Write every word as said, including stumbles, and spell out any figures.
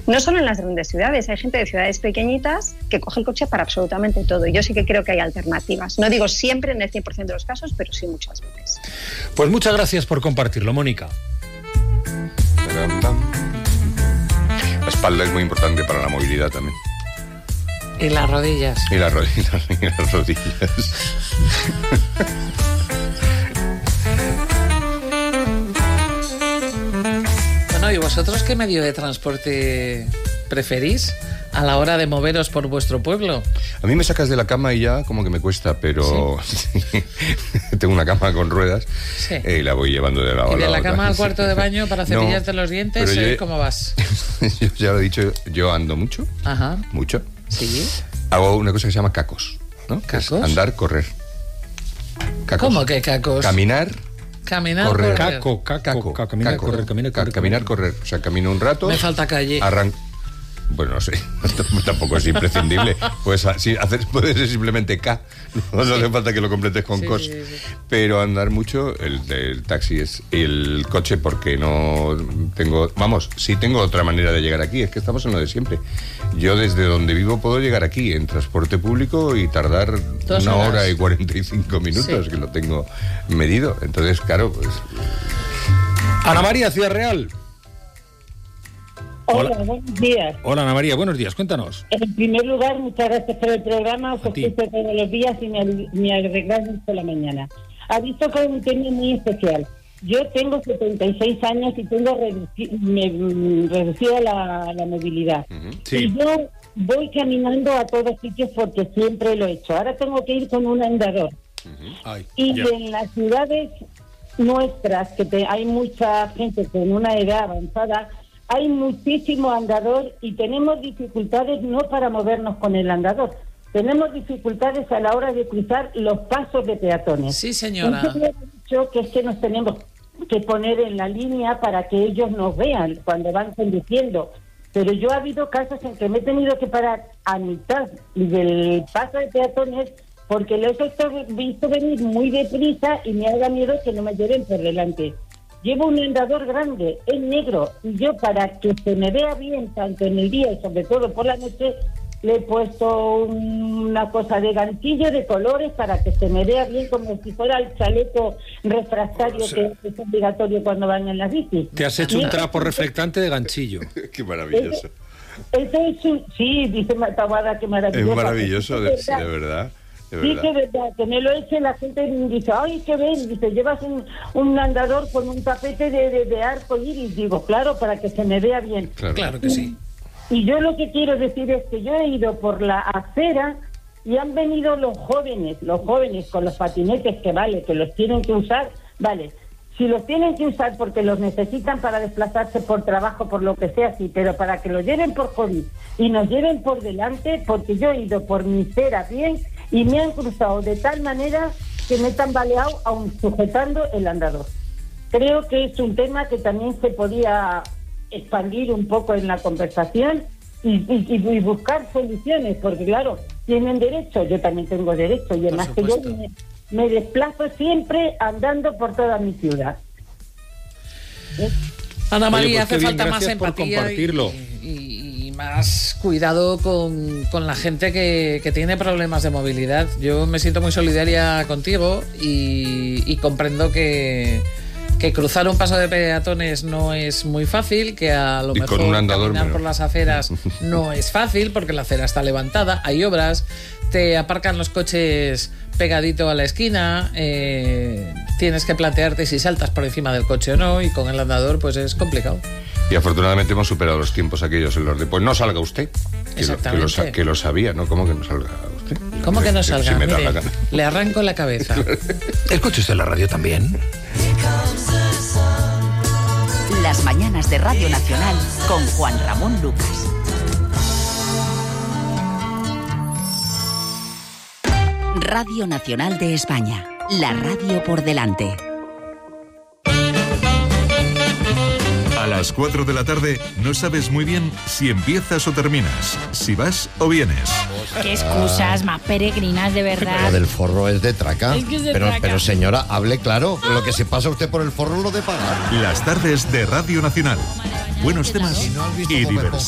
No solo en las grandes ciudades, hay gente de ciudades pequeñitas que coge el coche para absolutamente todo. Yo sí que creo que hay alternativas. No digo siempre en el cien por ciento de los casos, pero sí muchas veces. Pues muchas gracias por compartirlo, Mónica. La espalda es muy importante para la movilidad también. Y las rodillas. Y las rodillas. Y las rodillas. Bueno, ¿y vosotros qué medio de transporte preferís a la hora de moveros por vuestro pueblo? A mí me sacas de la cama y ya como que me cuesta, pero ¿sí? Tengo una cama con ruedas, sí. eh, y la voy llevando de la otra. ¿Y de la otra. cama al cuarto de baño para cepillarte no, los dientes? Yo, ¿Cómo vas? Yo ya lo he dicho, yo ando mucho. Ajá. Mucho. Sí. Hago una cosa que se llama cacos, ¿no? ¿Cacos? Es andar, correr. Cacos. ¿Cómo que cacos? Caminar. Caminar, correr. correr. Caco, caco, caco, caco, caminar, caco, correr, caminar, correr. Caminar, correr. O sea, camino un rato. Me falta calle. Arranco. Bueno, no sé, tampoco es imprescindible. Pues sí, hacer, puede ser simplemente K, no, no sí. hace falta que lo completes con sí, cos. Sí, sí. Pero andar mucho, el, el taxi es el coche, porque no tengo, vamos, sí tengo otra manera de llegar aquí, es que estamos en lo de siempre. Yo desde donde vivo puedo llegar aquí en transporte público y tardar Dos una horas. hora y cuarenta y cinco minutos, sí. que lo tengo medido. Entonces, claro, pues... Ana María, Ciudad Real. Hola, Hola, buenos días. Hola, Ana María, buenos días, cuéntanos. En primer lugar, muchas gracias por el programa, os escucho todos los días y me, me arregláis por la mañana. Ha visto que es un tema muy especial. Yo tengo setenta y seis años y tengo reduci- me, reducida la, la movilidad. Uh-huh. Sí. Y yo voy caminando a todos sitios porque siempre lo he hecho. Ahora tengo que ir con un andador. Uh-huh. Ay, y ya. En las ciudades nuestras, que te, hay mucha gente con una edad avanzada, hay muchísimo andador y tenemos dificultades no para movernos con el andador, tenemos dificultades a la hora de cruzar los pasos de peatones. Sí, señora. Entonces, he dicho que es que nos tenemos que poner en la línea para que ellos nos vean cuando van conduciendo. Pero yo ha habido casos en que me he tenido que parar a mitad del paso de peatones porque los he visto venir muy deprisa y me ha dado miedo que no me lleven por delante. Llevo un andador grande, es negro, y yo para que se me vea bien, tanto en el día y sobre todo por la noche, le he puesto una cosa de ganchillo de colores para que se me vea bien como si fuera el chaleco refractario, o sea, que es obligatorio cuando van en las bicis. Te has hecho un trapo reflectante de ganchillo. Qué maravilloso. Eso es un... Sí, dice Taboada, qué maravilloso. Es maravilloso, de, de verdad. Sí, que verdad, que me lo eche la gente y dice, ay, qué ven, dice, llevas un, un andador con un tapete de, de, de arco iris. Digo, claro, para que se me vea bien. Claro, claro que sí. Y yo lo que quiero decir es que yo he ido por la acera y han venido los jóvenes, los jóvenes con los patinetes, que vale, que los tienen que usar, vale. Si los tienen que usar porque los necesitan para desplazarse por trabajo, por lo que sea, sí, pero para que lo lleven por COVID y nos lleven por delante, porque yo he ido por mi cera bien y me han cruzado de tal manera que me he tambaleado aún sujetando el andador. Creo que es un tema que también se podía expandir un poco en la conversación y, y, y buscar soluciones, porque claro, tienen derecho, yo también tengo derecho, y además que yo me, me desplazo siempre andando por toda mi ciudad. ¿Eh? Ana María, Oye, pues hace bien, falta más empatía y, y, y más cuidado con, con la gente que, que tiene problemas de movilidad. Yo me siento muy solidaria contigo y, y comprendo que que cruzar un paso de peatones no es muy fácil, que a lo y mejor con un andador, caminar pero... por las aceras no es fácil porque la acera está levantada, hay obras, te aparcan los coches pegadito a la esquina, eh, tienes que plantearte si saltas por encima del coche o no, y con el andador pues es complicado. Y afortunadamente hemos superado los tiempos aquellos en los de pues no salga usted, que, Exactamente. Lo, que, lo, que lo sabía, ¿no? ¿Cómo que no salga usted? ¿Cómo que no salga? Si me da Mire, la gana. le arranco la cabeza. ¿Escucha usted la radio también? Las mañanas de Radio Nacional con Juan Ramón Lucas. Radio Nacional de España, la radio por delante. A las cuatro de la tarde no sabes muy bien si empiezas o terminas, si vas o vienes. Qué excusas más peregrinas, de verdad. Lo del forro es de traca. Es que es de pero, traca. pero señora, hable claro. Lo que se pasa usted por el forro lo de pagar. Las tardes de Radio Nacional. Buenos temas y diversión.